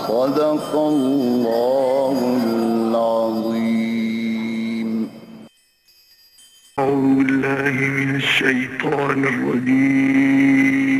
صدق الله العظيم. أعوذ بالله من الشيطان الرجيم.